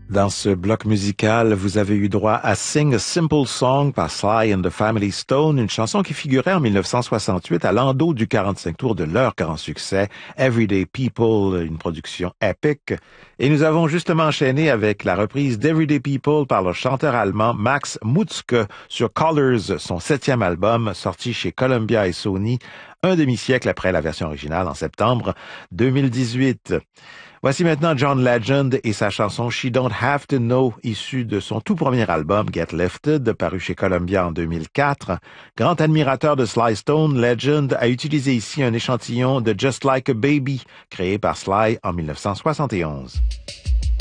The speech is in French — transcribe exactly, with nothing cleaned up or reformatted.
Dans ce bloc musical, vous avez eu droit à Sing a Simple Song par Sly and the Family Stone, une chanson qui figurait en mille neuf cent soixante-huit à l'endos du quarante-cinq tours de leur grand succès, Everyday People, une production épique. Et nous avons justement enchaîné avec la reprise d'Everyday People par le chanteur allemand Max Mutzke sur Colors, son septième album, sorti chez Columbia et Sony, un demi-siècle après la version originale en septembre deux mille dix-huit. Voici maintenant John Legend et sa chanson She Don't Have to Know, issue de son tout premier album Get Lifted, paru chez Columbia en deux mille quatre. Grand admirateur de Sly Stone, Legend a utilisé ici un échantillon de Just Like a Baby, créé par Sly en mille neuf cent soixante et onze.